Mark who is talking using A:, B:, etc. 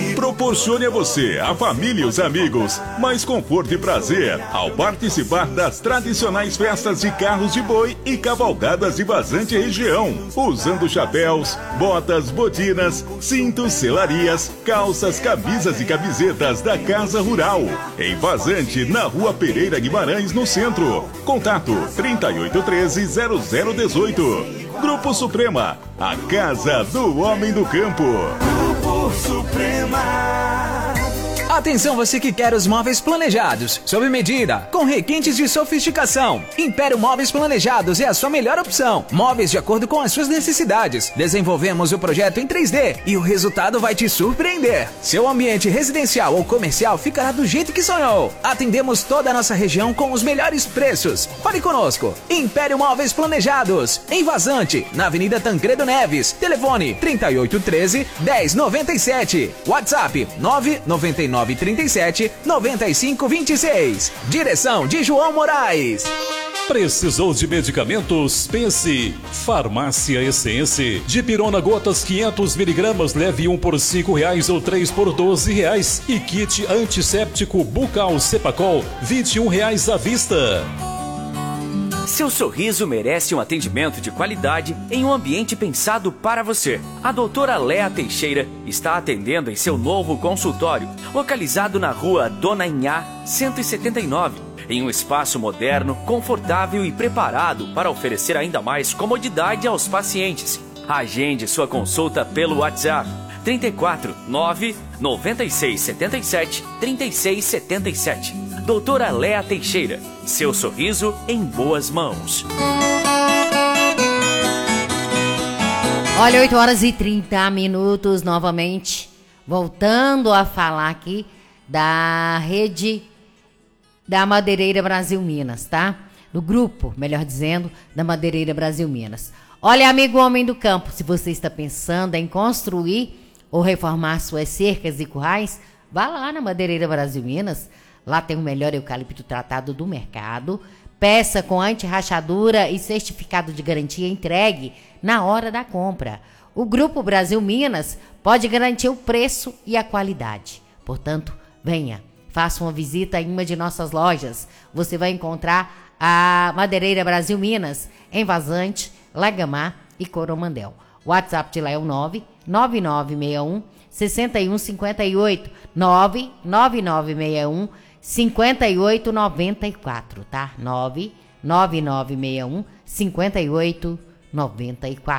A: Proporcione a você, a família e os amigos mais conforto e prazer ao participar das tradicionais festas de carros de boi e cavalgadas de Vazante região, usando chapéus, botas, botinas, cintos, selarias, calças, camisas e camisetas da Casa Rural. Em Vazante, na Rua Pereira Guimarães, no centro. Contato 3813-0018. Grupo Suprema, a casa do homem do campo.
B: Grupo Suprema.
C: Atenção, você que quer os móveis planejados, sob medida, com requintes de sofisticação. Império Móveis Planejados é a sua melhor opção. Móveis de acordo com as suas necessidades. Desenvolvemos o projeto em 3D e o resultado vai te surpreender. Seu ambiente residencial ou comercial ficará do jeito que sonhou. Atendemos toda a nossa região com os melhores preços. Fale conosco. Império Móveis Planejados, em Vazante, na Avenida Tancredo Neves. Telefone 3813-1097. WhatsApp 99937-9526. Direção de João Moraes.
D: Precisou de medicamentos? Pense. Farmácia Essência. Dipirona gotas 500 miligramas, leve 1 por R$5 ou 3 por R$12. E kit antisséptico bucal Cepacol, R$21 à vista.
E: Seu sorriso merece um atendimento de qualidade em um ambiente pensado para você. A doutora Léa Teixeira está atendendo em seu novo consultório, localizado na rua Dona Inhá, 179, em um espaço moderno, confortável e preparado para oferecer ainda mais comodidade aos pacientes. Agende sua consulta pelo WhatsApp 34 9 96 77 36 77. Doutora Léa Teixeira, seu sorriso em boas mãos.
F: Olha, 8h30 novamente, voltando a falar aqui da rede da Madeireira Brasil Minas, tá? Do grupo, melhor dizendo, da Madeireira Brasil Minas. Olha, amigo homem do campo, se você está pensando em construir ou reformar suas cercas e currais, vá lá na Madeireira Brasil Minas. Lá tem o melhor eucalipto tratado do mercado. Peça com anti-rachadura e certificado de garantia entregue na hora da compra. O Grupo Brasil Minas pode garantir o preço e a qualidade. Portanto, venha, faça uma visita em uma de nossas lojas. Você vai encontrar a Madeireira Brasil Minas em Vazante, Lagamar e Coromandel. O WhatsApp de lá é o 99961 6158, 99961 5894, tá? 99961 5894.